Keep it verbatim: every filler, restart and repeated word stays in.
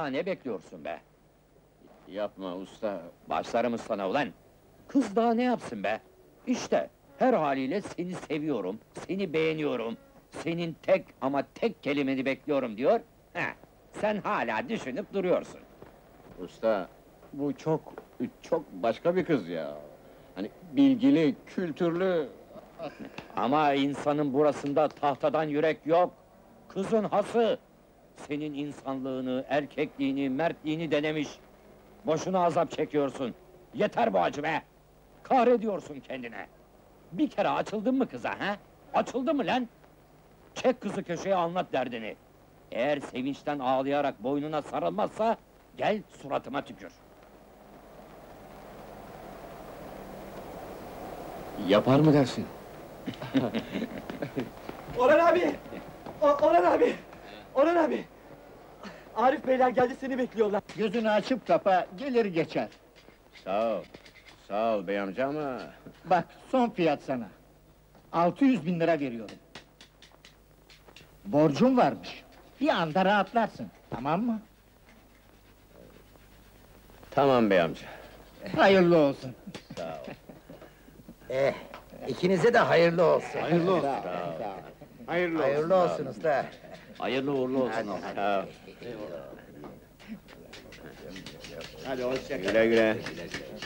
Daha ne bekliyorsun be? Yapma usta. Başlarım sana ulan! Kız daha ne yapsın be? İşte, her haliyle seni seviyorum, seni beğeniyorum, senin tek ama tek kelimeni bekliyorum diyor. Heh, sen hala düşünüp duruyorsun. Usta, bu çok, çok başka bir kız ya. Hani bilgili, kültürlü... Ama insanın burasında tahtadan yürek yok. Kızın hası! Senin insanlığını, erkekliğini, mertliğini denemiş. Boşuna azap çekiyorsun. Yeter bu acı be! Kahrediyorsun kendine. Bir kere açıldın mı kıza ha? Açıldın mı lan? Çek kızı köşeye anlat derdini. Eğer sevinçten ağlayarak boynuna sarılmazsa, gel suratıma tükür. Yapar mı dersin? Orhan abi! O Orhan abi! Orhan abi! Arif beyler geldi, seni bekliyorlar. Gözünü açıp kapa, gelir geçer. Sağ ol. Sağ ol bey amca ama... Bak, son fiyat sana. Altı yüz bin lira veriyorum. Borcum varmış. Bir anda rahatlarsın, tamam mı? Tamam bey amca. Hayırlı olsun. Sağ ol. Eh, ikinize de hayırlı olsun. Hayırlı olsun. Sağ ol, sağ ol. Hayırlı, Hayırlı olsun usta. Hayırlı uğurlu olsun. Sağ ol. Hadi hoşça kal. Güle güle.